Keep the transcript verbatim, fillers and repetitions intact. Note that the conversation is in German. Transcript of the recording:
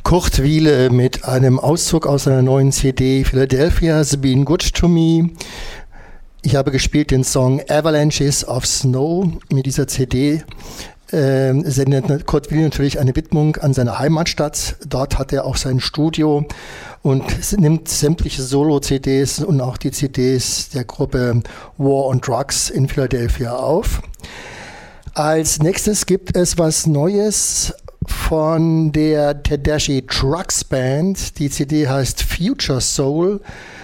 Kurt Wiele mit einem Auszug aus seiner neuen C D Philadelphia's Been Good to Me. Ich habe gespielt den Song Avalanches of Snow. Mit dieser C D äh, sendet Kurt Wiele natürlich eine Widmung an seine Heimatstadt. Dort hat er auch sein Studio und nimmt sämtliche Solo-C Ds und auch die C Ds der Gruppe War on Drugs in Philadelphia auf. Als nächstes gibt es was Neues von der Tedeschi Trucks Band. Die C D heißt Future Soul.